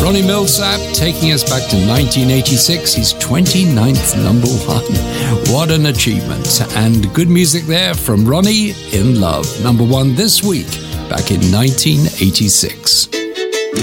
Ronnie Milsap taking us back to 1986, his 29th number one. What an achievement. And good music there from Ronnie, In Love, number one this week, back in 1986.